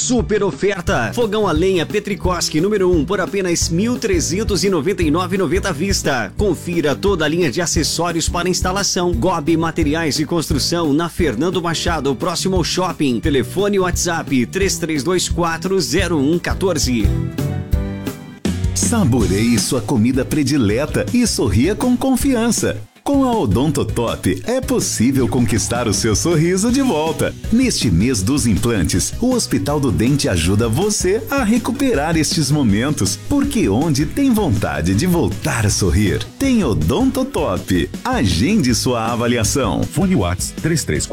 super oferta. Fogão a lenha Petrikoski número 1 por apenas R$ 1.399,90 à vista. Confira toda a linha de acessórios para instalação. Gobi Materiais de Construção na Fernando Machado, próximo ao shopping. Telefone WhatsApp 33240114. Saboreie sua comida predileta e sorria com confiança. Com a Odontotop é possível conquistar o seu sorriso de volta. Neste mês dos implantes, o Hospital do Dente ajuda você a recuperar estes momentos, porque onde tem vontade de voltar a sorrir, tem Odontotop. Agende sua avaliação. Fone WhatsApp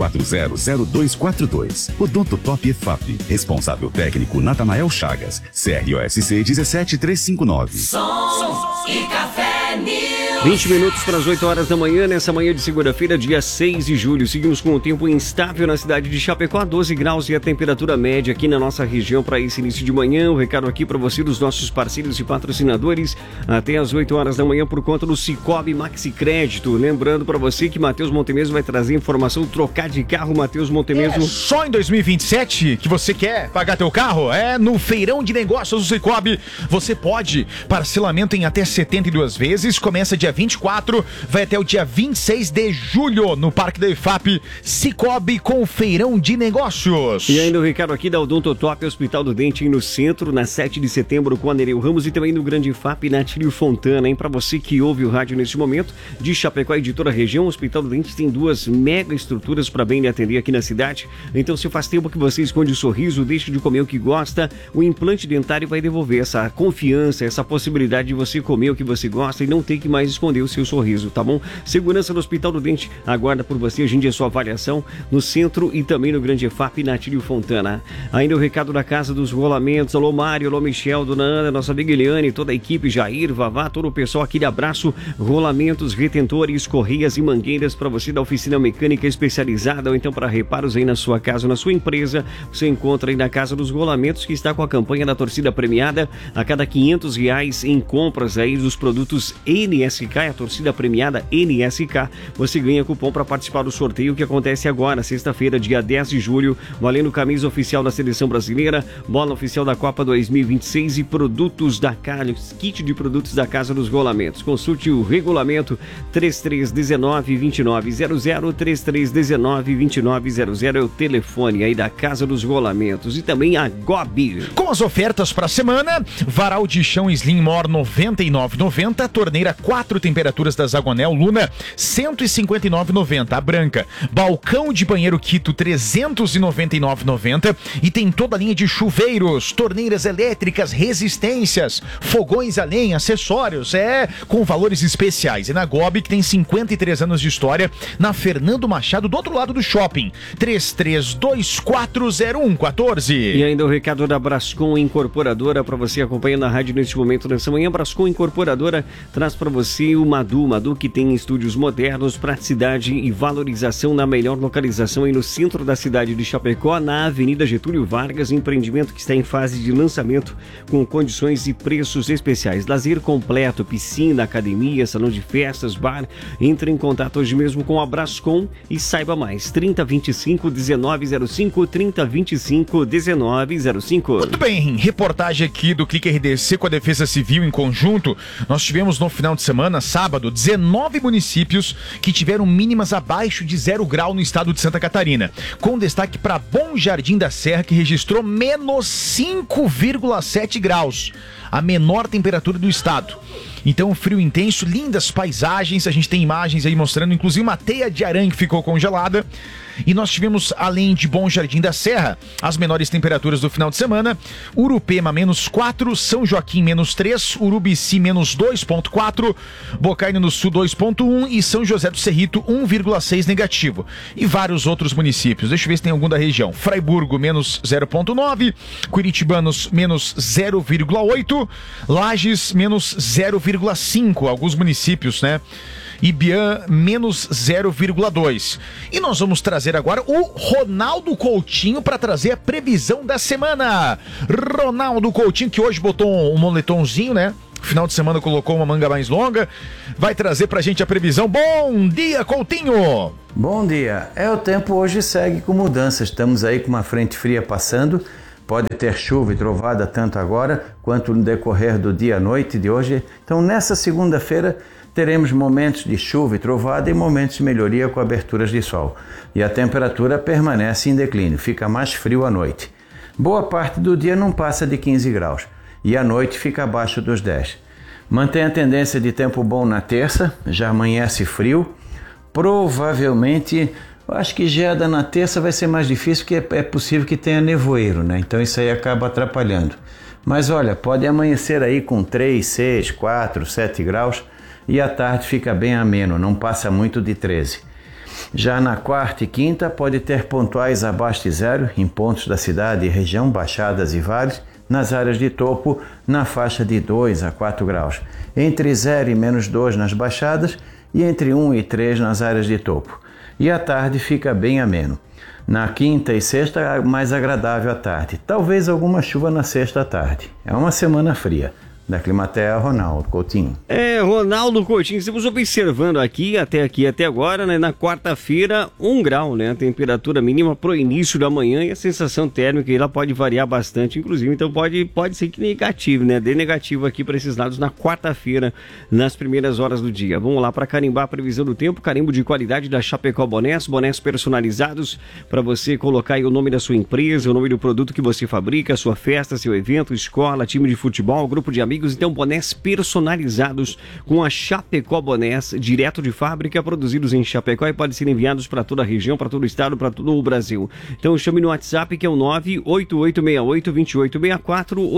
33400242. Odontotop EFAP. Responsável técnico Natanael Chagas. CROSC 17359. Som e Café News. 20 minutos para as 8 horas da manhã, nessa manhã de segunda-feira, dia 6 de julho. Seguimos com o tempo instável na cidade de Chapecó, 12 graus e a temperatura média aqui na nossa região para esse início de manhã. Um recado aqui para você dos nossos parceiros e patrocinadores até as 8 horas da manhã por conta do Cicobi Maxi Crédito. Lembrando para você que Matheus Montemesmo vai trazer informação, trocar de carro, Matheus Montemesmo. Só em 2027 que você quer pagar teu carro? É no Feirão de Negócios do Cicobi. Você pode, parcelamento em até 72 vezes, começa dia 24, vai até o dia 26 de julho no Parque da IFAP. Cicobi com o Feirão de Negócios. E ainda o recado aqui da Odontotop, Hospital do Dente no centro, na 7 de setembro com a Nereu Ramos e também no Grande IFAP na Tílio Fontana, hein? Para você que ouve o rádio neste momento, de Chapecó e de toda a região, o Hospital do Dente tem 2 mega estruturas para bem lhe atender aqui na cidade. Então, se faz tempo que você esconde o sorriso, deixe de comer o que gosta, o implante dentário vai devolver essa confiança, essa possibilidade de você comer o que você gosta e não ter que mais esconder o seu sorriso, tá bom? Segurança do Hospital do Dente aguarda por você, agende a sua avaliação no centro e também no Grande EFAP na Tílio Fontana. Ainda o recado da Casa dos Rolamentos, alô Mário, alô Michel, dona Ana, nossa amiga Eliane, toda a equipe, Jair, Vavá, todo o pessoal, aquele abraço, rolamentos, retentores, correias e mangueiras para você da oficina mecânica especializada ou então para reparos aí na sua casa ou na sua empresa, você encontra aí na Casa dos Rolamentos, que está com a campanha da torcida premiada, a cada R$500 em compras aí dos produtos NSK, a torcida premiada NSK, você ganha cupom para participar do sorteio que acontece agora, sexta-feira, dia 10 de julho, valendo camisa oficial da Seleção Brasileira, bola oficial da Copa 2026 e produtos da casa, kit de produtos da Casa dos Rolamentos. Consulte o regulamento 3319-2900, 3319-2900 é o telefone aí da Casa dos Rolamentos e também a Gobi. Com as ofertas para a semana, varal de chão Slim More R$ 99,90, torneira 4 temperaturas da Zagonel Luna R$ 159,90 a branca, balcão de banheiro Quito R$ 399,90 e tem toda a linha de chuveiros, torneiras elétricas, resistências, fogões a lenha, acessórios, com valores especiais. É na Gobi, que tem 53 anos de história, na Fernando Machado, do outro lado do shopping, 33240114. E ainda o recado da Brascom Incorporadora para você acompanhando a rádio neste momento, nessa manhã. Brascom Incorporadora traz para você o Madu que tem estúdios modernos, praticidade e valorização na melhor localização aí no centro da cidade de Chapecó, na Avenida Getúlio Vargas, empreendimento que está em fase de lançamento com condições e preços especiais. Lazer completo, piscina, academia, salão de festas, bar. Entre em contato hoje mesmo com a Brascom e saiba mais. 3025-1905, 3025-1905. Muito bem, reportagem aqui do Clique RDC com a Defesa Civil em conjunto. Nós tivemos no final de semana, sábado, 19 municípios que tiveram mínimas abaixo de 0 grau no estado de Santa Catarina, com destaque para Bom Jardim da Serra, que registrou menos 5,7 graus, a menor temperatura do estado. Então, frio intenso, lindas paisagens, a gente tem imagens aí mostrando, inclusive uma teia de aranha que ficou congelada. E nós tivemos, além de Bom Jardim da Serra, as menores temperaturas do final de semana: Urupema, menos 4, São Joaquim, menos 3, Urubici, menos 2,4, Bocaina no Sul, 2,1 e São José do Cerrito, 1,6 negativo. E vários outros municípios, deixa eu ver se tem algum da região. Fraiburgo, menos 0,9, Curitibanos, menos 0,8, Lages, menos 0,5, alguns municípios, né? Ibiã, menos 0,2. E nós vamos trazer agora o Ronaldo Coutinho para trazer a previsão da semana. Ronaldo Coutinho, que hoje botou um moletomzinho, né? Final de semana colocou uma manga mais longa. Vai trazer pra gente a previsão. Bom dia, Coutinho! Bom dia. O tempo hoje segue com mudança. Estamos aí com uma frente fria passando. Pode ter chuva e trovada tanto agora quanto no decorrer do dia à noite de hoje. Então, nessa segunda-feira, teremos momentos de chuva e trovada e momentos de melhoria com aberturas de sol. E a temperatura permanece em declínio, fica mais frio à noite. Boa parte do dia não passa de 15 graus e à noite fica abaixo dos 10. Mantém a tendência de tempo bom na terça, já amanhece frio. Provavelmente, acho que geada na terça vai ser mais difícil, porque é possível que tenha nevoeiro, né? Então isso aí acaba atrapalhando. Mas olha, pode amanhecer aí com 3, 6, 4, 7 graus e à tarde fica bem ameno, não passa muito de 13. Já na quarta e quinta pode ter pontuais abaixo de zero em pontos da cidade e região, baixadas e vales. Nas áreas de topo, na faixa de 2 a 4 graus. Entre 0 e menos 2 nas baixadas e entre 1 e 3 nas áreas de topo. E à tarde fica bem ameno. Na quinta e sexta, mais agradável à tarde. Talvez alguma chuva na sexta à tarde. É uma semana fria. Da Climatea, Ronaldo Coutinho. Ronaldo Coutinho, estamos observando aqui até agora, né? Na quarta-feira, 1 grau, né? A temperatura mínima pro início da manhã e a sensação térmica ela pode variar bastante, inclusive, então pode ser que negativo, né? Dê negativo aqui para esses lados na quarta-feira, nas primeiras horas do dia. Vamos lá para carimbar a previsão do tempo, carimbo de qualidade da Chapecó bonés personalizados para você colocar aí o nome da sua empresa, o nome do produto que você fabrica, sua festa, seu evento, escola, time de futebol, grupo de amigos. Então, bonés personalizados com a Chapecó Bonés, direto de fábrica, produzidos em Chapecó e podem ser enviados para toda a região, para todo o estado, para todo o Brasil. Então, chame no WhatsApp, que é o 98868-2864,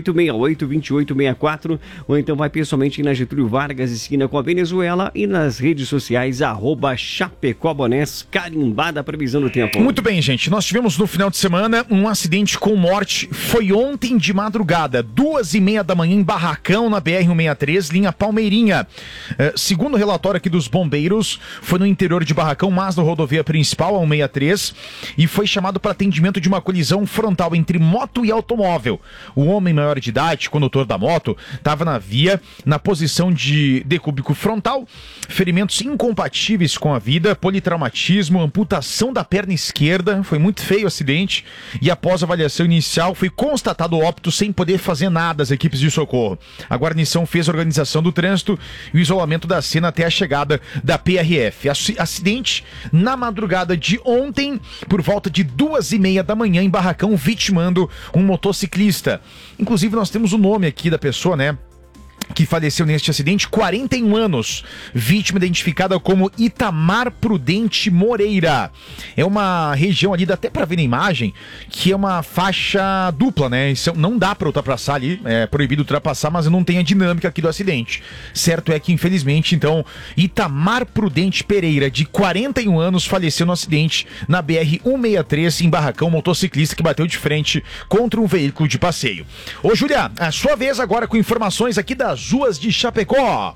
8868-2864, ou então vai pessoalmente na Getúlio Vargas, esquina com a Venezuela, e nas redes sociais, @Chapecó Bonés, carimbada a previsão do tempo. Muito bem, gente. Nós tivemos no final de semana um acidente com morte. Foi ontem de madrugada, 2h30 da manhã, em Barracão, na BR-163, linha Palmeirinha. Segundo o relatório aqui dos bombeiros, foi no interior de Barracão, mas na rodovia principal, a 163, e foi chamado para atendimento de uma colisão frontal entre moto e automóvel. O homem maior de idade, condutor da moto, estava na via, na posição de decúbito frontal, ferimentos incompatíveis com a vida, politraumatismo, amputação da perna esquerda, foi muito feio o acidente, e após a avaliação inicial, foi constatado o óbito sem poder fazer nada as equipes de socorro. A guarnição fez a organização do trânsito e o isolamento da cena até a chegada da PRF. Acidente na madrugada de ontem, por volta de 2h30 da manhã, em Barracão, vitimando um motociclista. Inclusive, nós temos o nome aqui da pessoa, né? Que faleceu neste acidente, 41 anos, vítima identificada como Itamar Prudente Moreira. É uma região ali, dá até pra ver na imagem, que é uma faixa dupla, né? Isso não dá pra ultrapassar ali, é proibido ultrapassar, mas não tem a dinâmica aqui do acidente. Certo é que, infelizmente, então, Itamar Prudente Pereira, de 41 anos, faleceu no acidente na BR-163, em Barracão, motociclista que bateu de frente contra um veículo de passeio. Ô, Júlia, a sua vez agora com informações aqui das ruas de Chapecó.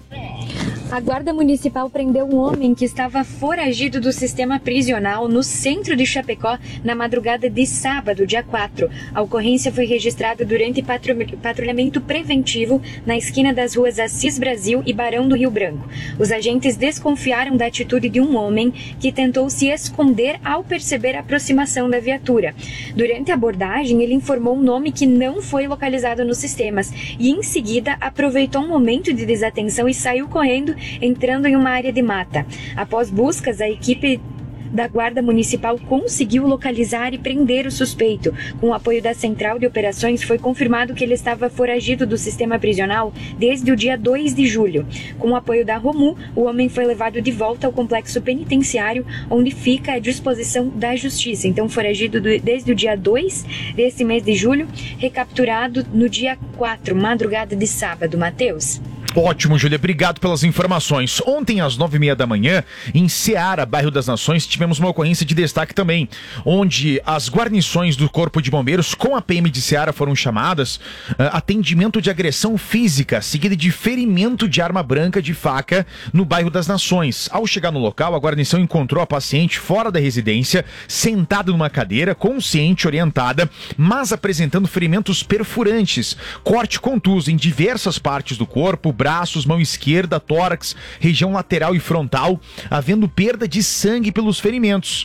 A Guarda Municipal prendeu um homem que estava foragido do sistema prisional no centro de Chapecó na madrugada de sábado, dia 4. A ocorrência foi registrada durante patrulhamento preventivo na esquina das ruas Assis Brasil e Barão do Rio Branco. Os agentes desconfiaram da atitude de um homem que tentou se esconder ao perceber a aproximação da viatura. Durante a abordagem, ele informou um nome que não foi localizado nos sistemas e, em seguida, aproveitou um momento de desatenção e saiu correndo, entrando em uma área de mata. Após buscas, a equipe da Guarda Municipal conseguiu localizar e prender o suspeito. Com o apoio da Central de Operações, foi confirmado que ele estava foragido do sistema prisional desde o dia 2 de julho. Com o apoio da Romu, o homem foi levado de volta ao complexo penitenciário, onde fica à disposição da Justiça. Então, foragido desde o dia 2 desse mês de julho, recapturado no dia 4, madrugada de sábado. Matheus? Ótimo, Júlia. Obrigado pelas informações. Ontem, às 9h30 da manhã, em Ceará, bairro das Nações, tivemos uma ocorrência de destaque também, onde as guarnições do Corpo de Bombeiros com a PM de Ceará foram chamadas, atendimento de agressão física, seguida de ferimento de arma branca de faca no bairro das Nações. Ao chegar no local, a guarnição encontrou a paciente fora da residência, sentada numa cadeira, consciente, orientada, mas apresentando ferimentos perfurantes, corte contuso em diversas partes do corpo, braços, mão esquerda, tórax, região lateral e frontal, havendo perda de sangue pelos ferimentos.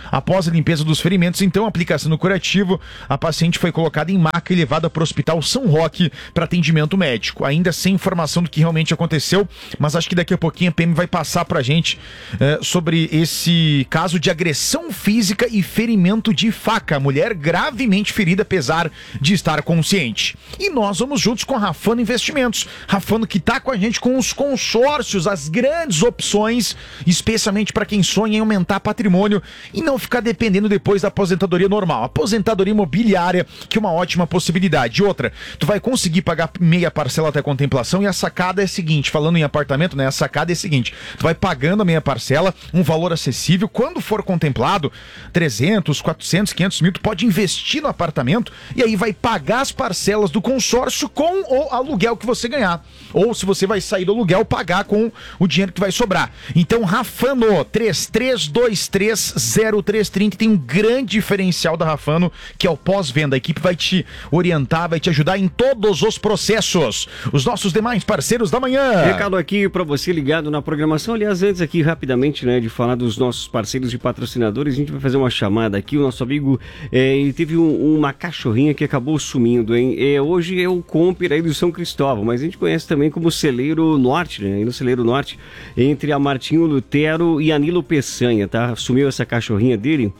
Após a limpeza dos ferimentos, então, aplicação do curativo, a paciente foi colocada em maca e levada para o Hospital São Roque para atendimento médico. Ainda sem informação do que realmente aconteceu, mas acho que daqui a pouquinho a PM vai passar pra gente sobre esse caso de agressão física e ferimento de faca. Mulher gravemente ferida, apesar de estar consciente. E nós vamos juntos com a Rafano Investimentos. Rafano que tá com a gente com os consórcios, as grandes opções, especialmente para quem sonha em aumentar patrimônio e não ficar dependendo depois da aposentadoria normal. Aposentadoria imobiliária, que é uma ótima possibilidade. Outra, tu vai conseguir pagar meia parcela até a contemplação e a sacada é a seguinte, falando em apartamento, né? A sacada é a seguinte, tu vai pagando a meia parcela, um valor acessível, quando for contemplado, 300, 400, 500 mil, tu pode investir no apartamento e aí vai pagar as parcelas do consórcio com o aluguel que você ganhar. Ou se você vai sair do aluguel, pagar com o dinheiro que vai sobrar. Então, Rafano, 33230330, tem um grande diferencial da Rafano, que é o pós-venda. A equipe vai te orientar, vai te ajudar em todos os processos. Os nossos demais parceiros da manhã. Recado aqui para você ligado na programação. Aliás, antes aqui rapidamente, né, de falar dos nossos parceiros e patrocinadores, a gente vai fazer uma chamada aqui. O nosso amigo, ele teve uma cachorrinha que acabou sumindo, hein? Hoje é o Comper aí do São Cristóvão, mas a gente conhece também como Celeiro Norte, né? E no Celeiro Norte, entre a Martinho Lutero e a Nilo Peçanha, tá? Sumiu essa cachorrinha dele.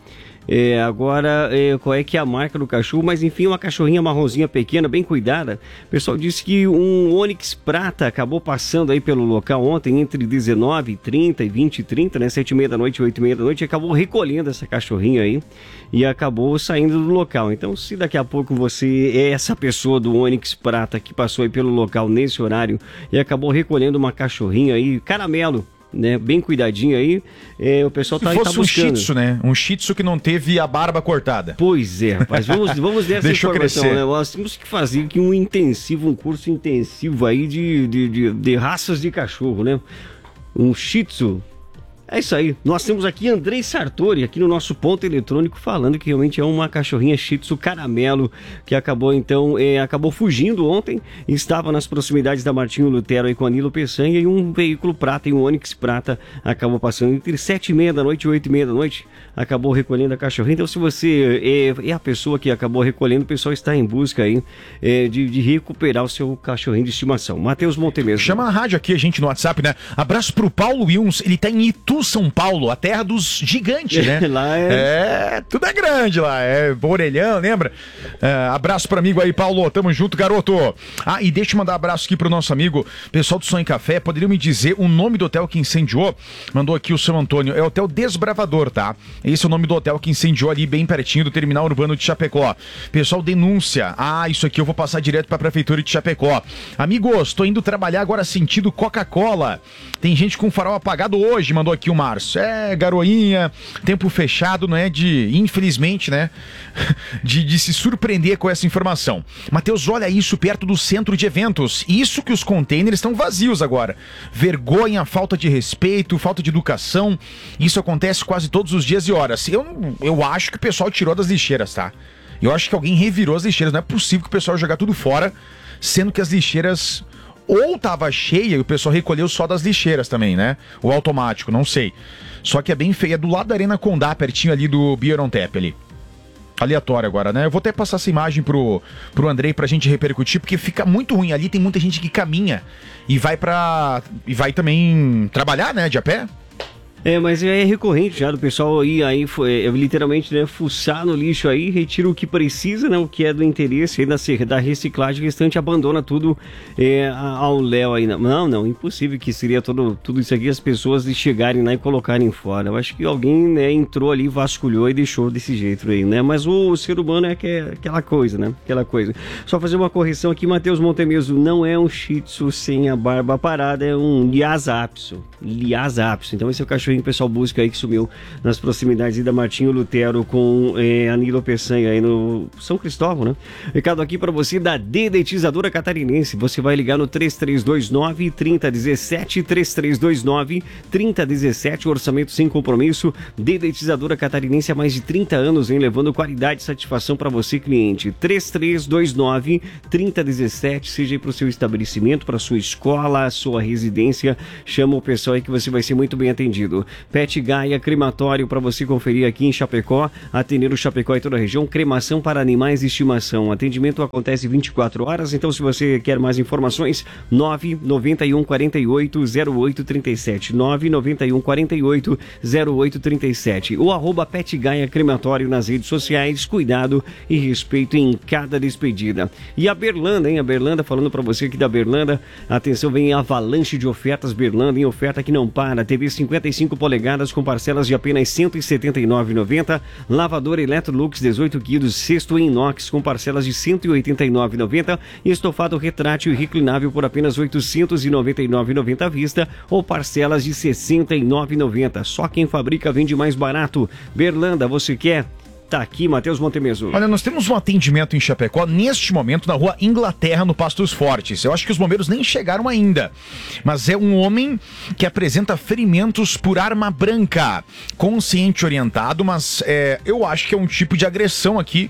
Agora, qual é que é a marca do cachorro? Mas enfim, uma cachorrinha marronzinha pequena, bem cuidada. O pessoal disse que um Onix Prata acabou passando aí pelo local ontem entre 19h30 e 20h30, né? 7h30 da noite e 8h30 da noite, e acabou recolhendo essa cachorrinha aí e acabou saindo do local. Então, se daqui a pouco você é essa pessoa do Onix Prata que passou aí pelo local nesse horário e acabou recolhendo uma cachorrinha aí, caramelo, né, bem cuidadinho aí, o pessoal tá buscando. Um shih tzu, né? Um shih tzu que não teve a barba cortada. Pois é, rapaz, vamos nessa Deixa informação, crescer. né? Nós temos que fazer aqui um curso intensivo aí de raças de cachorro, né? Um shih tzu. É isso aí, nós temos aqui Andrei Sartori, aqui no nosso ponto eletrônico, falando que realmente é uma cachorrinha shih tzu caramelo, que acabou então, acabou fugindo ontem, estava nas proximidades da Martinho Lutero aí com a Nilo Peçanha, e um veículo prata, e um Onix Prata, acabou passando entre 7h30 da noite e 8h30 da noite, acabou recolhendo a cachorrinha. Então, se você é a pessoa que acabou recolhendo, o pessoal está em busca aí de recuperar o seu cachorrinho de estimação. Matheus Montemesmo. Chama a rádio aqui, a gente no WhatsApp, né? Abraço pro Paulo Wilms, ele tá em Itu, São Paulo, a terra dos gigantes, né? Lá tudo é grande lá, orelhão, lembra? Abraço pro amigo aí, Paulo, tamo junto, garoto. E deixa eu mandar um abraço aqui pro nosso amigo, pessoal do Sonho Café, poderiam me dizer o nome do hotel que incendiou? Mandou aqui o seu Antônio, é o Hotel Desbravador, tá? Esse é o nome do hotel que incendiou ali bem pertinho do terminal urbano de Chapecó. Pessoal, denúncia. Isso aqui eu vou passar direto pra prefeitura de Chapecó. Amigos, tô indo trabalhar agora sentido Coca-Cola. Tem gente com farol apagado hoje, mandou aqui o Márcio. Garoinha, tempo fechado, não é infelizmente, né, de se surpreender com essa informação. Matheus, olha isso perto do centro de eventos. Isso que os containers estão vazios agora. Vergonha, falta de respeito, falta de educação. Isso acontece quase todos os dias e horas. Eu acho que o pessoal tirou das lixeiras, tá? Eu acho que alguém revirou as lixeiras. Não é possível que o pessoal jogar tudo fora, sendo que as lixeiras ou tava cheia e o pessoal recolheu só das lixeiras também, né? O automático, não sei. Só que é bem feia, do lado da Arena Condá, pertinho ali do Biontep ali. Aleatório agora, né? Eu vou até passar essa imagem pro Andrei pra gente repercutir, porque fica muito ruim. Ali tem muita gente que caminha e vai também trabalhar, né? De a pé. Mas é recorrente já do pessoal ir aí, literalmente, né, fuçar no lixo aí, retira o que precisa, né, o que é do interesse aí da reciclagem, o restante abandona tudo ao léu aí. Não, impossível que seria tudo isso aqui, as pessoas chegarem lá e colocarem fora. Eu acho que alguém, né, entrou ali, vasculhou e deixou desse jeito aí, né, mas o ser humano é aquela coisa, né, aquela coisa. Só fazer uma correção aqui, Matheus Montemesmo, não é um shih tzu sem a barba parada, é um Lhasa Apso. Então esse é o cachorro que o pessoal busca aí, que sumiu nas proximidades da Martinho Lutero com a Nilo Peçanha aí no São Cristóvão, né? Recado aqui para você da Dedetizadora Catarinense. Você vai ligar no 3329-3017, 3329-3017, orçamento sem compromisso. Dedetizadora Catarinense há mais de 30 anos, hein? Levando qualidade e satisfação para você, cliente. 3329-3017, seja aí para o seu estabelecimento, para sua escola, sua residência, chama o pessoal aí que você vai ser muito bem atendido. Crematório. Pet Gaia Crematório, para você conferir aqui em Chapecó, atender o Chapecó e toda a região, cremação para animais de estimação. Atendimento acontece 24 horas, então se você quer mais informações, 991 48 0837, 991 48 0837, ou @ Pet Gaia Crematório nas redes sociais. Cuidado e respeito em cada despedida. E a Berlanda, hein? A Berlanda, falando para você aqui da Berlanda, atenção, vem avalanche de ofertas Berlanda, em oferta que não para. TV 55 polegadas com parcelas de apenas R$ 179,90. Lavador Electrolux 18 quilos, cesto em inox com parcelas de R$ 189,90. E estofado retrátil e reclinável por apenas R$ 899,90 à vista ou parcelas de R$ 69,90. Só quem fabrica vende mais barato. Berlanda, você quer? Tá aqui, Matheus Montemeso. Olha, nós temos um atendimento em Chapecó, neste momento, na rua Inglaterra, no Pastos Fortes. Eu acho que os bombeiros nem chegaram ainda. Mas é um homem que apresenta ferimentos por arma branca. Consciente, orientado, mas eu acho que é um tipo de agressão aqui.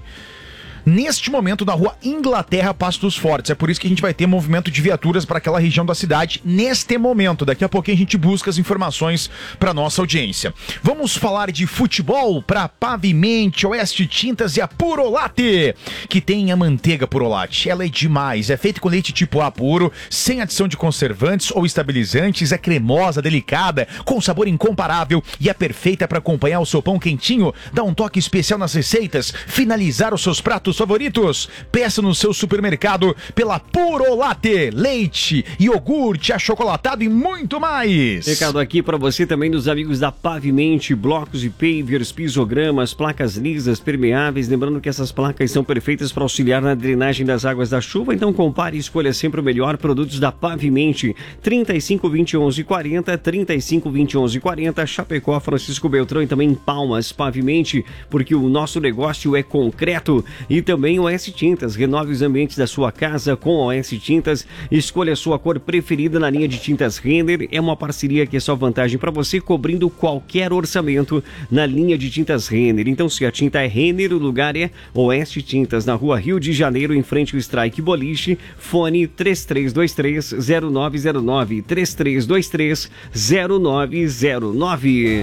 Neste momento, na rua Inglaterra, Pastos Fortes. É por isso que a gente vai ter movimento de viaturas para aquela região da cidade neste momento. Daqui a pouquinho a gente busca as informações para nossa audiência. Vamos falar de futebol para Pavimente, Oeste Tintas e a Purolate, que tem a manteiga Purolate. Ela é demais, é feita com leite tipo A puro, sem adição de conservantes ou estabilizantes, é cremosa, delicada, com sabor incomparável e é perfeita para acompanhar o seu pão quentinho, dar um toque especial nas receitas, finalizar os seus pratos favoritos. Peça no seu supermercado pela Purolate, leite, iogurte, achocolatado e muito mais. Recado aqui para você também dos amigos da Pavimente, blocos e pavers, pisogramas, placas lisas, permeáveis. Lembrando que essas placas são perfeitas para auxiliar na drenagem das águas da chuva, então compare e escolha sempre o melhor. Produtos da Pavimente, 35 20 11 40, 35 20 11 40, Chapecó, Francisco Beltrão e também Palmas. Pavimente, porque o nosso negócio é concreto. E também o OS Tintas, renove os ambientes da sua casa com o OS Tintas, escolha a sua cor preferida na linha de tintas Renner, é uma parceria que é só vantagem para você, cobrindo qualquer orçamento na linha de tintas Renner. Então se a tinta é Renner, o lugar é OS Tintas, na rua Rio de Janeiro, em frente ao Strike Boliche, fone 3323-0909, 3323-0909.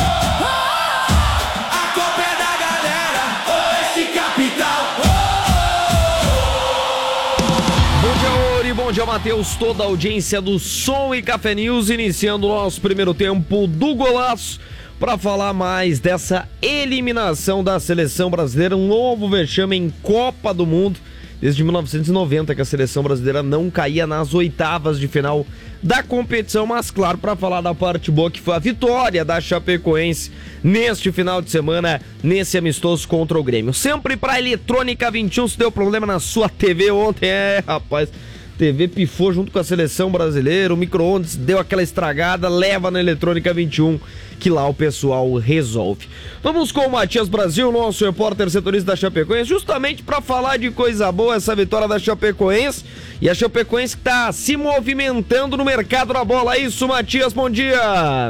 Bom dia, Matheus, toda a audiência do Som e Café News, iniciando o nosso primeiro tempo do Golaço para falar mais dessa eliminação da seleção brasileira, um novo vexame em Copa do Mundo, desde 1990 que a seleção brasileira não caía nas oitavas de final da competição, mas claro, para falar da parte boa que foi a vitória da Chapecoense neste final de semana, nesse amistoso contra o Grêmio. Sempre para Eletrônica 21, se deu problema na sua TV ontem, rapaz, TV pifou junto com a seleção brasileira, o micro-ondas deu aquela estragada, leva na Eletrônica 21, que lá o pessoal resolve. Vamos com o Matias Brasil, nosso repórter setorista da Chapecoense, justamente para falar de coisa boa, essa vitória da Chapecoense, e a Chapecoense que está se movimentando no mercado da bola. É isso, Matias, bom dia!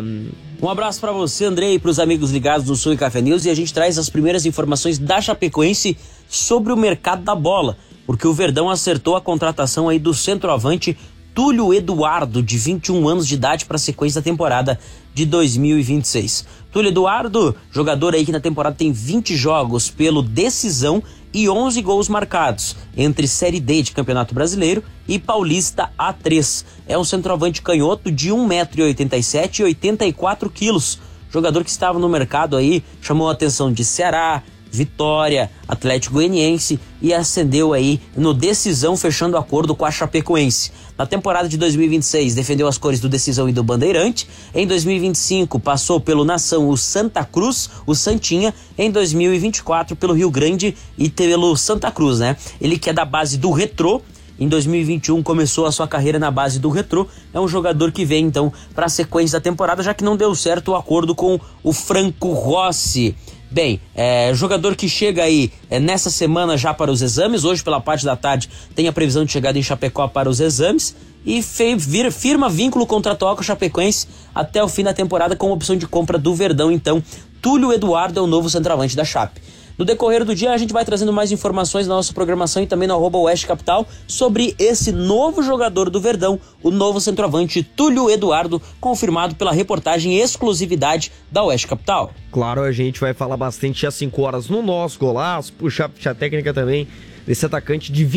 Um abraço para você, Andrei, e para os amigos ligados do Sul e Café News, e a gente traz as primeiras informações da Chapecoense sobre o mercado da bola, porque o Verdão acertou a contratação aí do centroavante Túlio Eduardo, de 21 anos de idade, para a sequência da temporada de 2026. Túlio Eduardo, jogador aí que na temporada tem 20 jogos pelo Decisão e 11 gols marcados, entre Série D de Campeonato Brasileiro e Paulista A3. É um centroavante canhoto de 1,87 m e 84 quilos. Jogador que estava no mercado aí, chamou a atenção de Ceará, Vitória, Atlético Goianiense e ascendeu aí no Decisão, fechando acordo com a Chapecoense. Na temporada de 2026 defendeu as cores do Decisão e do Bandeirante. Em 2025 passou pelo Nação, o Santa Cruz, o Santinha. Em 2024 pelo Rio Grande e pelo Santa Cruz, né? Ele que é da base do Retrô. Em 2021 começou a sua carreira na base do Retrô. É um jogador que vem então para a sequência da temporada, já que não deu certo o acordo com o Franco Rossi. Bem, jogador que chega aí nessa semana já para os exames. Hoje pela parte da tarde tem a previsão de chegada em Chapecó para os exames e firma vínculo contratual com a Chapecoense até o fim da temporada com opção de compra do Verdão. Então, Túlio Eduardo é o novo centroavante da Chape. No decorrer do dia a gente vai trazendo mais informações na nossa programação e também no @OesteCapital sobre esse novo jogador do Verdão, o novo centroavante Túlio Eduardo, confirmado pela reportagem exclusividade da Oeste Capital. Claro, a gente vai falar bastante às 5 horas no nosso Golaço, puxar a técnica também desse atacante de